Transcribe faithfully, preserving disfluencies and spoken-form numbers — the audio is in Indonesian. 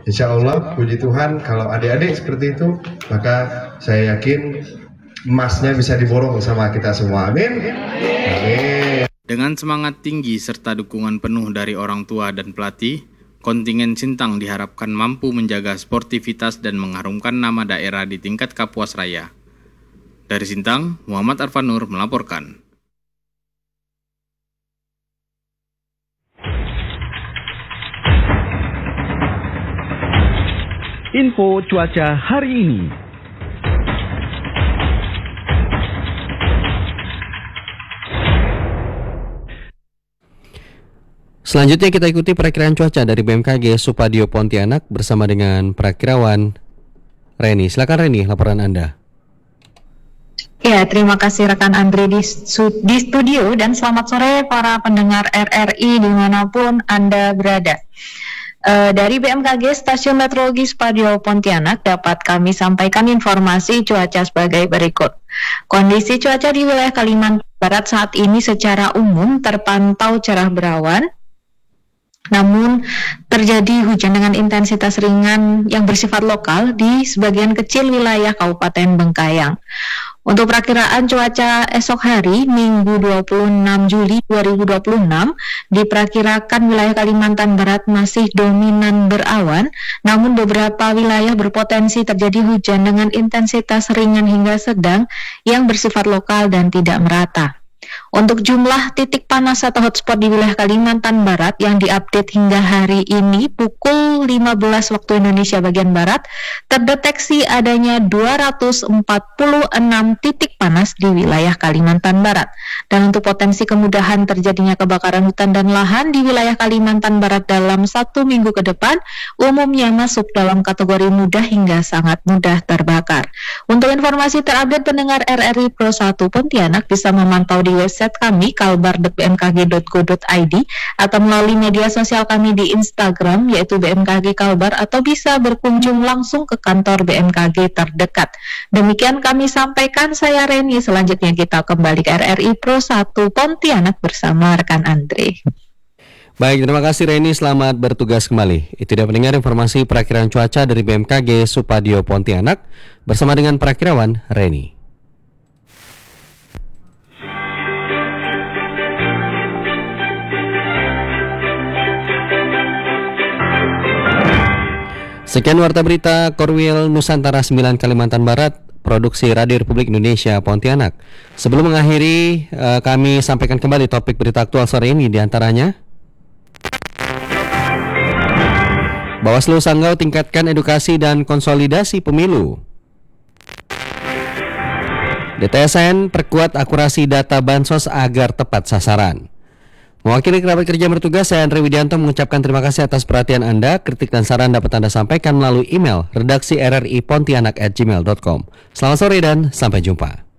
Insya Allah, puji Tuhan, kalau adik-adik seperti itu, maka saya yakin emasnya bisa diborong sama kita semua. Amin. Amin. Dengan semangat tinggi serta dukungan penuh dari orang tua dan pelatih, kontingen Sintang diharapkan mampu menjaga sportivitas dan mengharumkan nama daerah di tingkat Kapuas Raya. Dari Sintang, Muhammad Arfanur melaporkan. Info cuaca hari ini. Selanjutnya kita ikuti perakiraan cuaca dari B M K G Supadio Pontianak bersama dengan perakirawan Reni. Silakan Reni, laporan Anda. Ya, terima kasih rekan Andre di, di studio dan selamat sore para pendengar R R I dimanapun Anda berada. Uh, dari B M K G Stasiun Meteorologi Supadio Pontianak dapat kami sampaikan informasi cuaca sebagai berikut. Kondisi cuaca di wilayah Kalimantan Barat saat ini secara umum terpantau cerah berawan, namun terjadi hujan dengan intensitas ringan yang bersifat lokal di sebagian kecil wilayah Kabupaten Bengkayang. Untuk perakiraan cuaca esok hari, Minggu dua puluh enam Juli dua ribu dua puluh enam, diperkirakan wilayah Kalimantan Barat masih dominan berawan, namun beberapa wilayah berpotensi terjadi hujan dengan intensitas ringan hingga sedang yang bersifat lokal dan tidak merata. Untuk jumlah titik panas atau hotspot di wilayah Kalimantan Barat yang diupdate hingga hari ini pukul lima belas waktu Indonesia bagian Barat, terdeteksi adanya dua ratus empat puluh enam titik panas di wilayah Kalimantan Barat. Dan untuk potensi kemudahan terjadinya kebakaran hutan dan lahan di wilayah Kalimantan Barat dalam satu minggu ke depan, umumnya masuk dalam kategori mudah hingga sangat mudah terbakar. Untuk informasi terupdate pendengar R R I Pro satu Pontianak bisa memantau di website kami kalbar dot b m k g dot go dot i d atau melalui media sosial kami di Instagram yaitu B M K G Kalbar atau bisa berkunjung langsung ke kantor B M K G terdekat. Demikian kami sampaikan, saya Reni. Selanjutnya kita kembali ke R R I Pro satu Pontianak bersama rekan Andre. Baik, terima kasih Reni, selamat bertugas kembali. Itu dia pendengar informasi perakiraan cuaca dari B M K G Supadio Pontianak bersama dengan perakirawan Reni. Sekian warta berita Korwil Nusantara sembilan Kalimantan Barat, produksi Radio Republik Indonesia Pontianak. Sebelum mengakhiri, eh, kami sampaikan kembali topik berita aktual sore ini, diantaranya Bawaslu Sanggau tingkatkan edukasi dan konsolidasi pemilu. D T S N perkuat akurasi data bansos agar tepat sasaran. Mewakili kerabat kerja bertugas, saya Andre Widianto mengucapkan terima kasih atas perhatian Anda. Kritik dan saran dapat Anda sampaikan melalui email redaksi r r i pontianak at gmail dot com. Selamat sore dan sampai jumpa.